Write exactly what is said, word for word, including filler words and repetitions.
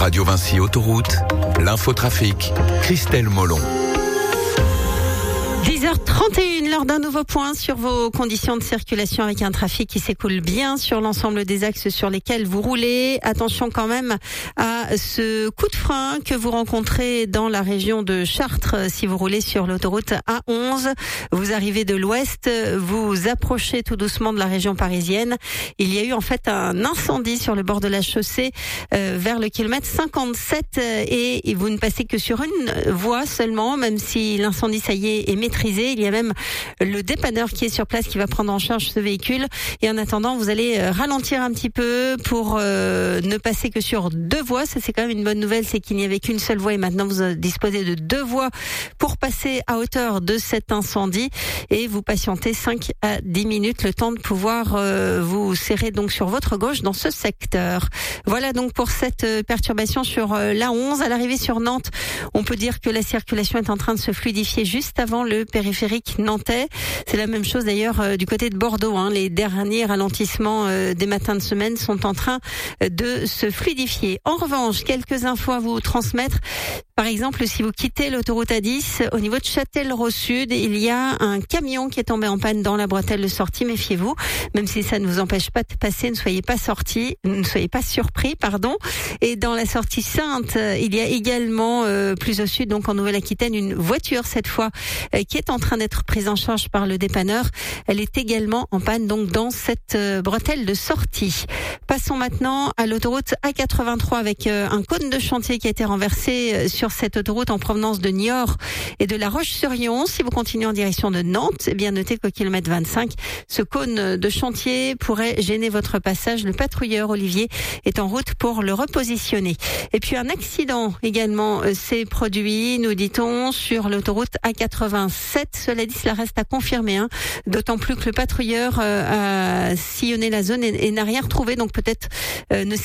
Radio Vinci Autoroute, l'infotrafic, Christelle Molon. dix heures trente et une, l'heure d'un nouveau point sur vos conditions de circulation avec un trafic qui s'écoule bien sur l'ensemble des axes sur lesquels vous roulez. Attention quand même à ce coup de frein que vous rencontrez dans la région de Chartres si vous roulez sur l'autoroute A onze. Vous arrivez de l'ouest, vous approchez tout doucement de la région parisienne. Il y a eu en fait un incendie sur le bord de la chaussée euh, vers le kilomètre cinquante-sept et, et vous ne passez que sur une voie seulement, même si l'incendie ça y est est maîtrisé. Il y a même le dépanneur qui est sur place qui va prendre en charge ce véhicule. Et en attendant, vous allez ralentir un petit peu pour euh, ne passer que sur deux voies. Ça, c'est quand même une bonne nouvelle, c'est qu'il n'y avait qu'une seule voie et maintenant vous disposez de deux voies pour passer à hauteur de cet incendie. Et vous patientez cinq à dix minutes, le temps de pouvoir euh, vous serrer donc sur votre gauche dans ce secteur. Voilà donc pour cette perturbation sur euh, l'A onze. À l'arrivée sur Nantes, on peut dire que la circulation est en train de se fluidifier juste avant le périphérique nantais. C'est la même chose d'ailleurs euh, du côté de Bordeaux. Hein. Les derniers ralentissements euh, des matins de semaine sont en train euh, de se fluidifier. En revanche, quelques infos à vous transmettre. Par exemple, si vous quittez l'autoroute A dix, au niveau de Châtellerault Sud, il y a un camion qui est tombé en panne dans la bretelle de sortie. Méfiez-vous, même si ça ne vous empêche pas de passer, ne soyez pas sortis, ne soyez pas surpris, pardon. Et dans la sortie Sainte, il y a également euh, plus au sud, donc en Nouvelle-Aquitaine, une voiture cette fois euh, qui est en train d'être prise en charge par le dépanneur. Elle est également en panne donc dans cette euh, bretelle de sortie. Passons maintenant à l'autoroute A quatre-vingt-trois avec euh, un cône de chantier qui a été renversé euh, sur cette autoroute en provenance de Niort et de La Roche-sur-Yon. Si vous continuez en direction de Nantes, eh bien notez qu'au kilomètre vingt-cinq, ce cône de chantier pourrait gêner votre passage. Le patrouilleur Olivier est en route pour le repositionner. Et puis un accident également euh, s'est produit, nous dit-on, sur l'autoroute A quatre-vingt-sept. Cela dit, cela reste à confirmer, hein. D'autant plus que le patrouilleur euh, a sillonné la zone et, et n'a rien retrouvé, donc peut-être euh, ne